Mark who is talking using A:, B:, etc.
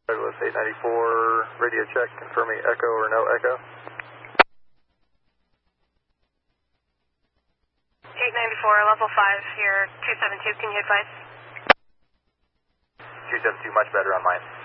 A: Douglas 894, radio check, confirming echo or no echo.
B: 894, level 5 here, 272, can you advise?
A: 272, much better on mine.